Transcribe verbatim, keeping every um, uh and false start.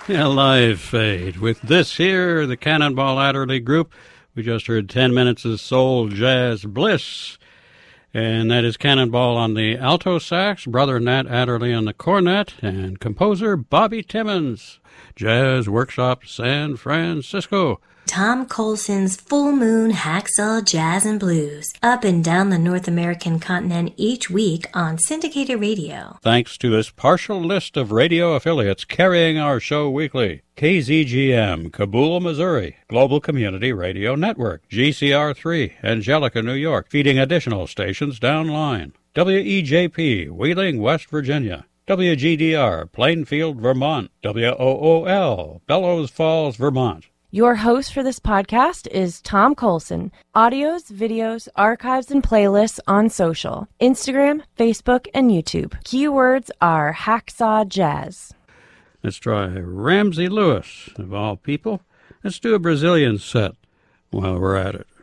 A live fade. With this here, the Cannonball Adderley Group, we just heard ten minutes of soul jazz bliss. And that is Cannonball on the alto sax, brother Nat Adderley on the cornet, and composer Bobby Timmons, Jazz Workshop San Francisco. Tom Colson's Full Moon Hacksaw Jazz and Blues, up and down the North American continent each week on syndicated radio. Thanks to this partial list of radio affiliates carrying our show weekly: K Z G M, Kabul, Missouri, Global Community Radio Network, G C R three, Angelica, New York, feeding additional stations downline, W E J P, Wheeling, West Virginia, W G D R, Plainfield, Vermont, W O O L, Bellows Falls, Vermont. Your host for this podcast is Tom Colson. Audios, videos, archives, and playlists on social: Instagram, Facebook, and YouTube. Keywords are Hacksaw Jazz. Let's try Ramsey Lewis, of all people. Let's do a Brazilian set while we're at it.